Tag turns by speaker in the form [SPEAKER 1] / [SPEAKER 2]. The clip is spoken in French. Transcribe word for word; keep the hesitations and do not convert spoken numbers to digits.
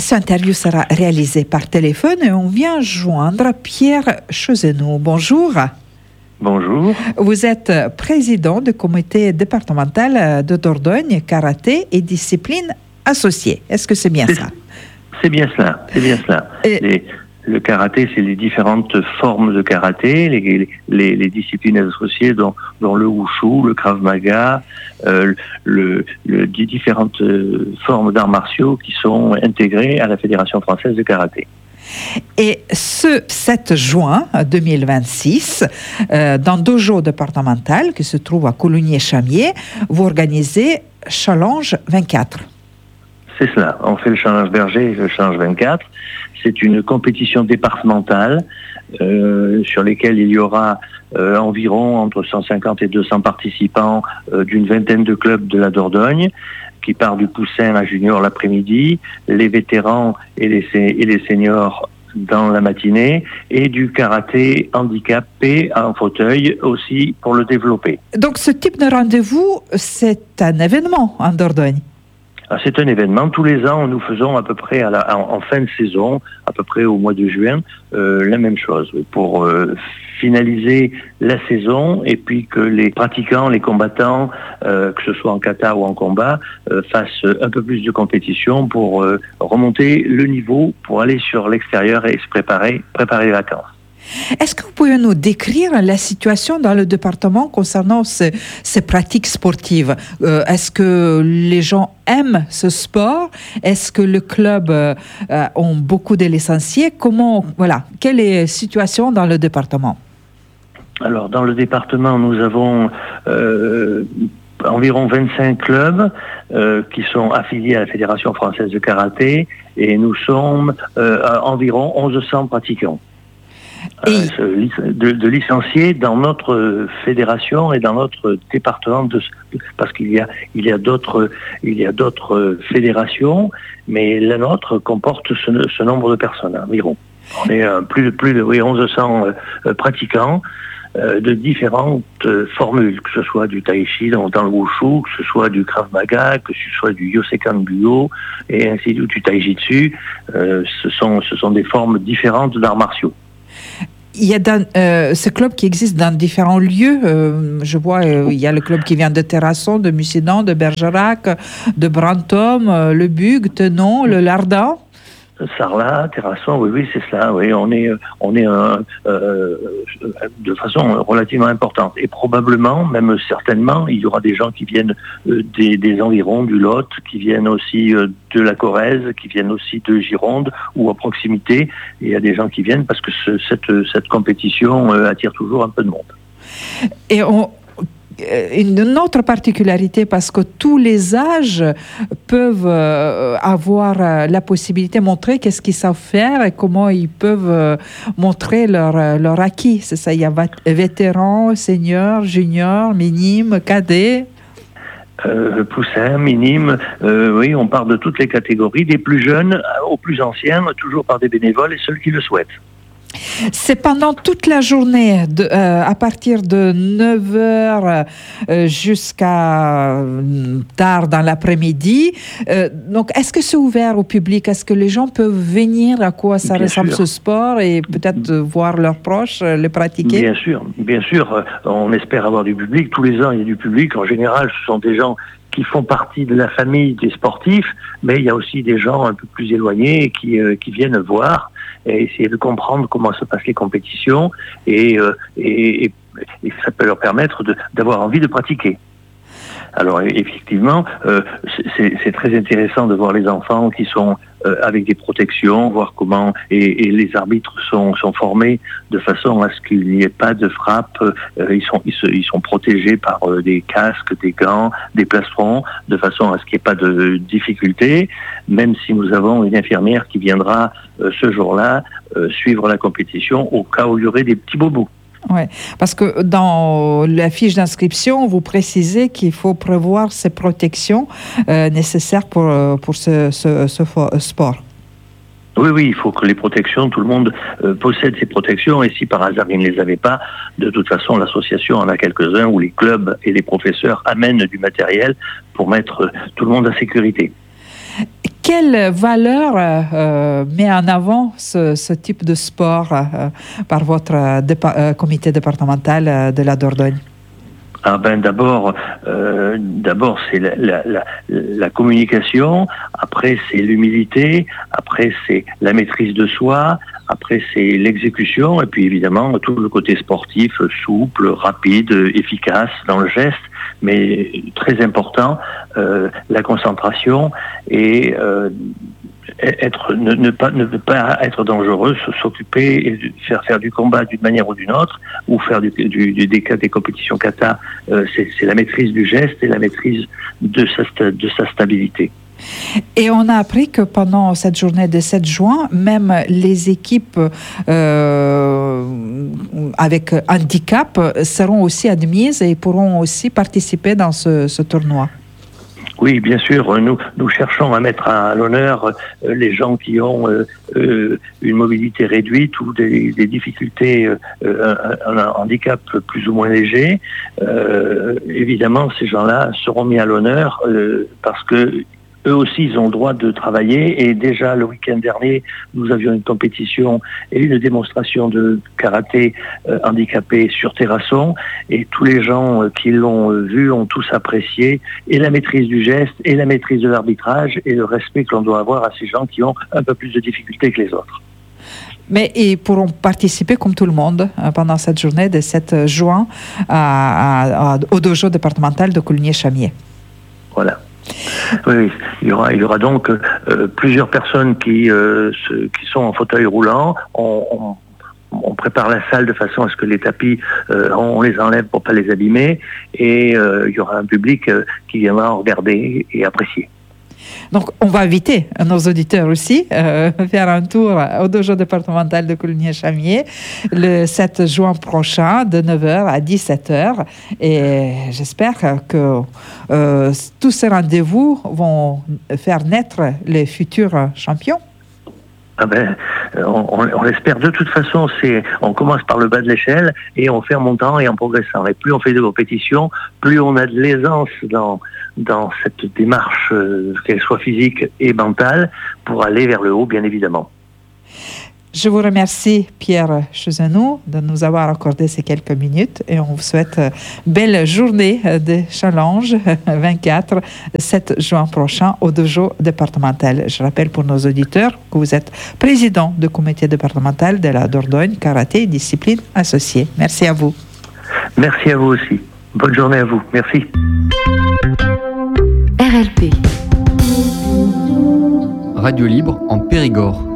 [SPEAKER 1] Cette interview sera réalisée par téléphone et on vient joindre Pierre Chosenoux. Bonjour.
[SPEAKER 2] Bonjour.
[SPEAKER 1] Vous êtes président du comité départemental de Dordogne, karaté et discipline associée. Est-ce que c'est bien
[SPEAKER 2] c'est,
[SPEAKER 1] ça?
[SPEAKER 2] C'est bien cela. C'est bien cela. Et... Les, le karaté, c'est les différentes formes de karaté, les, les, les disciplines associées, dont, dont le wushu, le krav maga, euh, le, le, les différentes formes d'arts martiaux qui sont intégrées à la Fédération française de karaté.
[SPEAKER 1] Et ce sept juin deux mille vingt-six, euh, dans le dojo départemental qui se trouve à Coulugny-Chamier, vous organisez Challenge vingt-quatre.
[SPEAKER 2] C'est cela. On fait le Challenge Berger et le Challenge vingt-quatre. C'est une compétition départementale euh, sur lesquelles il y aura euh, environ entre cent cinquante et deux cents participants euh, d'une vingtaine de clubs de la Dordogne, qui part du poussin à junior l'après-midi, les vétérans et les, et les seniors dans la matinée, et du karaté handicapé en fauteuil aussi pour le développer.
[SPEAKER 1] Donc ce type de rendez-vous, c'est un événement en Dordogne?
[SPEAKER 2] C'est un événement. Tous les ans, nous faisons à peu près à la, en, en fin de saison, à peu près au mois de juin, euh, la même chose pour euh, finaliser la saison et puis que les pratiquants, les combattants, euh, que ce soit en kata ou en combat, euh, fassent un peu plus de compétition pour euh, remonter le niveau pour aller sur l'extérieur et se préparer, préparer les vacances.
[SPEAKER 1] Est-ce que vous pouvez nous décrire la situation dans le département concernant ces, ces pratiques sportives? euh, Est-ce que les gens aiment ce sport? Est-ce que le club euh, ont beaucoup de licenciés? Comment, voilà, quelle est la situation dans le département?
[SPEAKER 2] Alors, dans le département, nous avons euh, environ vingt-cinq clubs euh, qui sont affiliés à la Fédération française de karaté et nous sommes euh, à environ onze cents pratiquants. Et... Euh, de, de licenciés dans notre fédération et dans notre département, de, parce qu'il y a, il y a d'autres, il y a d'autres fédérations, mais la nôtre comporte ce, ce nombre de personnes environ. On est euh, plus de plus de oui, onze cents euh, pratiquants euh, de différentes euh, formules, que ce soit du tai chi dans, dans le wushu, que ce soit du krav maga, que ce soit du yosekan budo et ainsi de suite, du tai jitsu. Euh, ce sont, ce sont des formes différentes d'arts martiaux.
[SPEAKER 1] Il y a dans, euh, ce club qui existe dans différents lieux. Euh, je vois, euh, il y a le club qui vient de Terrasson, de Mussidan, de Bergerac, de Brantôme, euh, le Bug, Tenon, le Lardin.
[SPEAKER 2] Sarlat, Terrasson, oui, oui, c'est cela. Oui, on est, on est euh, euh, de façon relativement importante. Et probablement, même certainement, il y aura des gens qui viennent euh, des, des environs du Lot, qui viennent aussi euh, de la Corrèze, qui viennent aussi de Gironde ou à proximité. Et il y a des gens qui viennent parce que ce, cette, cette compétition euh, attire toujours un peu de monde.
[SPEAKER 1] Et on... Une autre particularité, parce que tous les âges peuvent avoir la possibilité de montrer qu'est-ce qu'ils savent faire et comment ils peuvent montrer leur, leur acquis. C'est ça, il y a vétérans, seniors, juniors, minimes, cadets.
[SPEAKER 2] Euh, poussin, minime, euh, oui, on part de toutes les catégories, des plus jeunes aux plus anciens, toujours par des bénévoles et ceux qui le souhaitent.
[SPEAKER 1] C'est pendant toute la journée, de, euh, à partir de neuf heures euh, jusqu'à euh, tard dans l'après-midi. Euh, donc, est-ce que c'est ouvert au public? Est-ce que les gens peuvent venir? À quoi ça bien ressemble sûr. Ce sport et peut-être euh, voir leurs proches euh, le pratiquer?
[SPEAKER 2] Bien sûr, bien sûr. Euh, on espère avoir du public. Tous les ans, il y a du public. En général, ce sont des gens qui font partie de la famille des sportifs, mais il y a aussi des gens un peu plus éloignés qui, euh, qui viennent voir et essayer de comprendre comment se passent les compétitions et, euh, et, et, et ça peut leur permettre de, d'avoir envie de pratiquer. Alors effectivement, euh, c'est, c'est très intéressant de voir les enfants qui sont euh, avec des protections, voir comment et, et les arbitres sont, sont formés de façon à ce qu'il n'y ait pas de frappe. Euh, ils sont ils, se, ils sont protégés par euh, des casques, des gants, des plastrons, de façon à ce qu'il n'y ait pas de difficulté. Même si nous avons une infirmière qui viendra euh, ce jour-là euh, suivre la compétition au cas où il y aurait des petits bobos.
[SPEAKER 1] Oui, parce que dans la fiche d'inscription, vous précisez qu'il faut prévoir ces protections euh, nécessaires pour, pour ce, ce, ce sport.
[SPEAKER 2] Oui, oui, il faut que les protections, tout le monde euh, possède ces protections et si par hasard il ne les avait pas, de toute façon l'association en a quelques-uns où les clubs et les professeurs amènent du matériel pour mettre tout le monde en sécurité.
[SPEAKER 1] Quelle valeur euh, met en avant ce, ce type de sport euh, par votre dépa- euh, comité départemental de la Dordogne?
[SPEAKER 2] Ah ben d'abord, euh, d'abord c'est la, la, la, la communication, après c'est l'humilité, après c'est la maîtrise de soi, après c'est l'exécution, et puis évidemment tout le côté sportif, souple, rapide, efficace dans le geste, mais très important, euh, la concentration et euh, être, ne, ne, pas, ne pas être dangereux, s'occuper et faire faire du combat d'une manière ou d'une autre, ou faire du, du, du, des, des compétitions kata, euh, c'est, c'est la maîtrise du geste et la maîtrise de sa, de sa stabilité.
[SPEAKER 1] Et on a appris que pendant cette journée de sept juin, même les équipes euh, avec handicap seront aussi admises et pourront aussi participer dans ce, ce tournoi.
[SPEAKER 2] Oui, bien sûr, nous, nous cherchons à mettre à l'honneur euh, les gens qui ont euh, euh, une mobilité réduite ou des, des difficultés, euh, un, un handicap plus ou moins léger. Euh, évidemment, ces gens-là seront mis à l'honneur euh, parce que eux aussi, ils ont le droit de travailler. Et déjà, le week-end dernier, nous avions une compétition et une démonstration de karaté euh, handicapé sur terrasson. Et tous les gens euh, qui l'ont euh, vu ont tous apprécié et la maîtrise du geste, et la maîtrise de l'arbitrage, et le respect que l'on doit avoir à ces gens qui ont un peu plus de difficultés que les autres.
[SPEAKER 1] Mais ils pourront participer comme tout le monde pendant cette journée de sept juin à, à, à, au dojo départemental de Coligny-Chamier.
[SPEAKER 2] Voilà. Oui, il y aura, il y aura donc euh, plusieurs personnes qui, euh, se, qui sont en fauteuil roulant. On, on, on prépare la salle de façon à ce que les tapis, euh, on les enlève pour pas les abîmer, et euh, il y aura un public euh, qui viendra regarder et apprécier.
[SPEAKER 1] Donc, on va inviter nos auditeurs aussi euh, faire un tour au dojo départemental de Coligny-Chamier le sept juin prochain de neuf heures à dix-sept heures. Et j'espère que euh, tous ces rendez-vous vont faire naître les futurs champions.
[SPEAKER 2] Ah ben, on, on l'espère. De toute façon, c'est, on commence par le bas de l'échelle et on fait en montant et en progressant. Et plus on fait de compétitions, plus on a de l'aisance dans, dans cette démarche, euh, qu'elle soit physique et mentale, pour aller vers le haut, bien évidemment.
[SPEAKER 1] Je vous remercie, Pierre Chezanneau, de nous avoir accordé ces quelques minutes et on vous souhaite belle journée de challenge vingt-quatre, sept juin prochain au dojo départemental. Je rappelle pour nos auditeurs que vous êtes président du comité départemental de la Dordogne Karaté et discipline associée. Merci à vous.
[SPEAKER 2] Merci à vous aussi. Bonne journée à vous. Merci.
[SPEAKER 3] R L P. Radio libre en Périgord.